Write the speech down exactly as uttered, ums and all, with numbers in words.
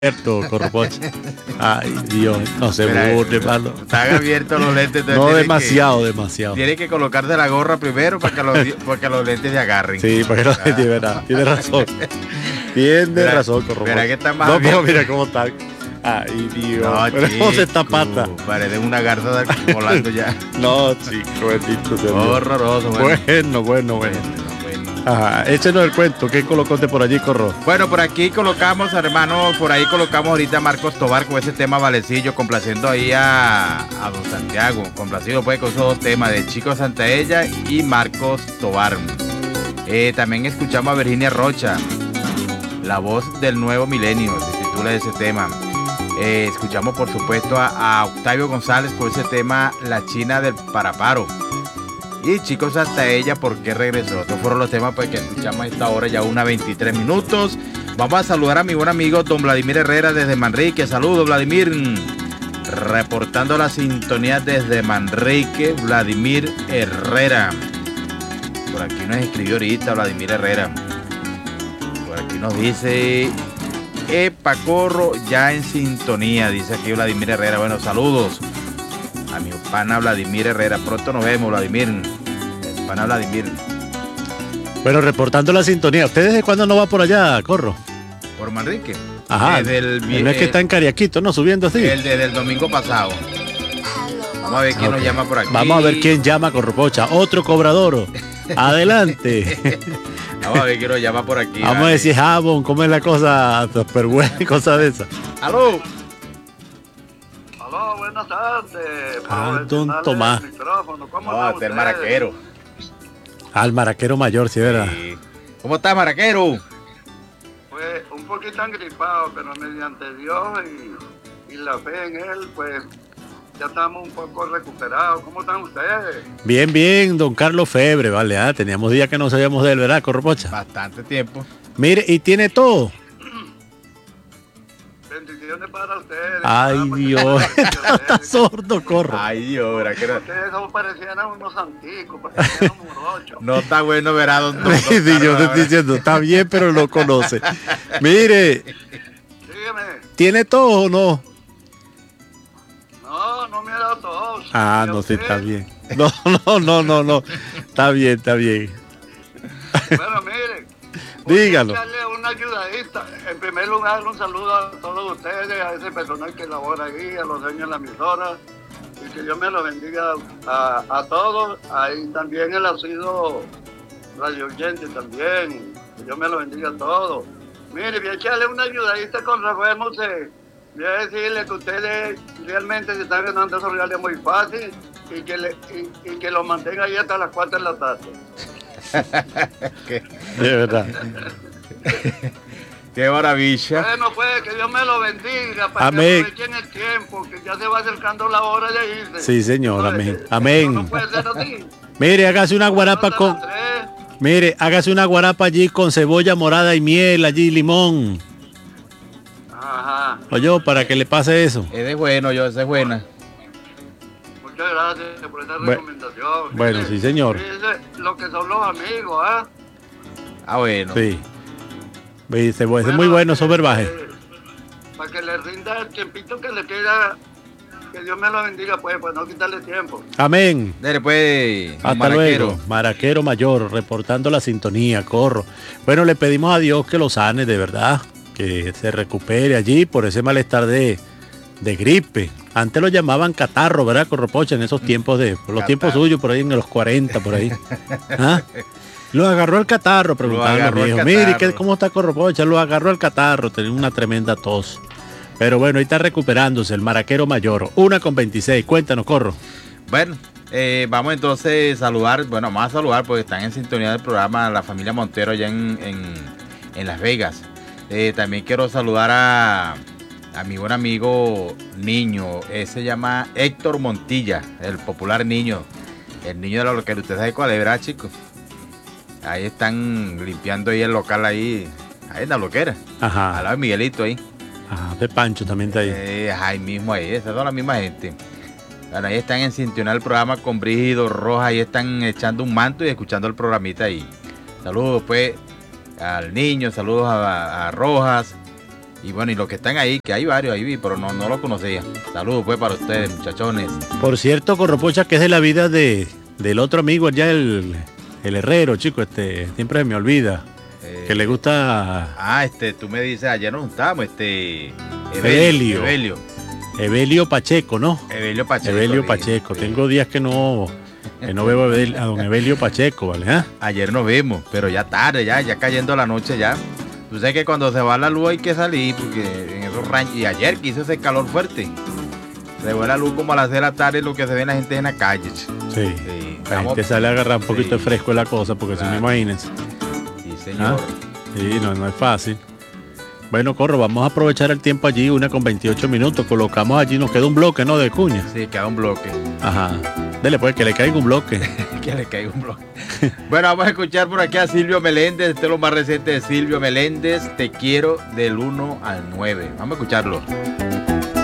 abierto, Corropocha. Ay, Dios, no se burle, malo. Están abiertos los lentes. No, demasiado, que, demasiado. Tienes que colocarte la gorra primero para que los, para que los lentes te agarren. Sí, para que los lentes, verdad. Tienes razón. Tienes razón, Corropocha. Mira que está más No, abierto. pero mira cómo está. Ay, Dios. No, pero chico, ¿cómo se está pata? Parece una garza volando ya. No, chico, bendito sea Dios. Horroroso, bueno. Bueno, bueno, bueno. bueno. Ajá, échenos el cuento, ¿qué colocote por allí, Corro? Bueno, por aquí colocamos, hermano, por ahí colocamos ahorita a Marcos Tobar con ese tema Valecillo, complaciendo ahí a, a Don Santiago, complacido pues con esos dos temas de Chico Santaella y Marcos Tobar. Eh, también escuchamos a Virginia Rocha, la voz del nuevo milenio, se titula ese tema. Eh, escuchamos por supuesto a, a Octavio González con ese tema La China del Paraparo. Y Chicos hasta ella, ¿por qué regresó? Estos fueron los temas pues, que escuchamos a esta hora, ya una veintitrés minutos. Vamos a saludar a mi buen amigo don Vladimir Herrera desde Manrique. Saludos, Vladimir. Reportando la sintonía desde Manrique, Vladimir Herrera. Por aquí nos escribió ahorita Vladimir Herrera. Por aquí nos dice, Epa Corro, ya en sintonía, dice aquí Vladimir Herrera. Bueno, saludos a mi pana Vladimir Herrera. Pronto nos vemos, Vladimir. El pana Vladimir. Bueno, reportando la sintonía. ¿Usted desde cuándo no va por allá, Corro? Por Manrique. Ajá. Desde el, no es que está en Cariaquito, ¿no? Subiendo así. El desde el domingo pasado. Vamos a ver quién okay. nos llama por aquí. Vamos a ver quién llama, Corropocha. Otro cobrador. Adelante. Vamos a ver quién nos llama por aquí. Vamos vale. a decir jabón, ¿cómo es la cosa? Super buena, cosa de esa. ¡Aló! Aló, buenas tardes. Ah, don Tomás. ¿Cómo no, está el maraquero. Al maraquero mayor, sí, ¿verdad? Sí. ¿Cómo está, maraquero? Pues un poquito engripado, pero mediante Dios y, y la fe en él, pues ya estamos un poco recuperados. ¿Cómo están ustedes? Bien, bien, don Carlos Febre, vale. Ah, teníamos días que no sabíamos de él, ¿verdad, Corropocha? Bastante tiempo. Mire, y tiene todo. Bendiciones para ustedes. Ay, ah, Dios. Está sordo, Corro. Ay, Dios, ¿verdad que no? Ustedes no parecieran unos anticos, parecieran unos morochos. No está bueno, verá, don, don, don sí, Carlos, yo te estoy diciendo, está bien, pero lo conoce. Mire. Dígame. ¿Tiene todo o no? No, no me ha dado todo. Ah, no, sí, está bien. No, no, no, no, no. Está bien, está bien. Bueno, mire. Dígalo. Darle una ayudadita. En primer lugar, un saludo a todos ustedes, a ese personal que labora ahí, a los dueños de la emisora, y que Dios me lo bendiga a, a todos. Ahí también él ha sido radio oyente también, que Dios me lo bendiga a todos. Mire, voy a echarle una ayudadita con Rafael Mosé. Voy a decirle que ustedes realmente se están ganando esos reales muy fácil y que, le, y, y que lo mantenga ahí hasta las cuatro de la tarde. De verdad. Qué maravilla. Bueno, pues que Dios me lo bendiga para amén. que aprovechen el tiempo, que ya se va acercando la hora de irse. Sí, señor, no, amén. Eh, amén. No puede ser así. Mire, hágase una guarapa con. Mire, hágase una guarapa allí con cebolla morada y miel, allí limón. Ajá. Oye, para que le pase eso. Es de bueno, yo, esa es buena. Muchas gracias por esa bueno, recomendación. Bueno, Fíjese, sí, señor. Fíjese lo que son los amigos, ¿ah? ¿eh? Ah, bueno. Sí. Dice, pues, bueno, es muy bueno, esos eh, verbajes. Eh, para que le rinda el tiempito que le queda, que Dios me lo bendiga, pues, pues no quitarle tiempo. Amén. Dale, pues. Hasta maraquero. luego. Maraquero mayor, reportando la sintonía, Corro. Bueno, le pedimos a Dios que lo sane, de verdad. Que se recupere allí por ese malestar de, de gripe. Antes lo llamaban catarro, ¿verdad, Corropocha? En esos tiempos de, por los catarro. tiempos suyos, por ahí en los cuarenta, por ahí. ¿Ah? Lo agarró el catarro, preguntaban los viejos. Mire, ¿qué, ¿cómo está Corropocha? Lo agarró el catarro, tenía una tremenda tos. Pero bueno, ahí está recuperándose el maraquero mayor. Una con veintiséis, cuéntanos, Corro. Bueno, eh, vamos entonces a saludar, bueno, vamos a saludar porque están en sintonía del programa la familia Montero allá en, en, en Las Vegas. Eh, también quiero saludar a, a mi buen amigo Niño, él se llama Héctor Montilla, el popular Niño, el niño de la localidad. ¿Usted sabe cuál es, verdad, chicos? Ahí están limpiando ahí el local ahí, ahí en la loquera. Ajá. Al lado de Miguelito ahí. Ajá, de Pancho también está ahí. Eh, ahí mismo ahí, esa es la misma gente. Bueno, ahí están en sintonía el programa con Brígido Rojas, ahí están echando un manto y escuchando el programita ahí. Saludos pues al Niño, saludos a, a Rojas, Y bueno, y los que están ahí, que hay varios ahí, pero no, no los conocía. Saludos pues para ustedes, muchachones. Por cierto, Corropocha, que es de la vida de, del otro amigo allá, el, el herrero, chico, este, siempre se me olvida. Eh, que le gusta... Ah, este, tú me dices, ayer nos juntamos, este... Evelio. Evelio. Evelio Pacheco, ¿no? Evelio Pacheco. Evelio Pacheco. Sí. Tengo días que no... Que no veo a don Evelio Pacheco, ¿vale? ¿Ah? Ayer nos vimos, pero ya tarde, ya, ya cayendo la noche ya. Tú sabes que cuando se va la luz hay que salir, porque en esos ranchos... Y ayer que hizo ese calor fuerte. Se va la luz como a las seis de la tarde, lo que se ve la gente en la calle. Sí. sí. La Estamos... gente sale a agarrar un poquito sí. de fresco la cosa, porque claro. Si no, imagínense. Sí, señor. ¿Ah? Sí, no, no es fácil. Bueno, Corro, vamos a aprovechar el tiempo allí, una con veintiocho minutos. Colocamos allí, nos queda un bloque, ¿no? De cuña. Sí, queda un bloque. Ajá. Dele pues, que le caiga un bloque. Que le caiga un bloque. Bueno, vamos a escuchar por aquí a Silvio Meléndez. Este es lo más reciente de Silvio Meléndez. Te quiero del uno al nueve. Vamos a escucharlo.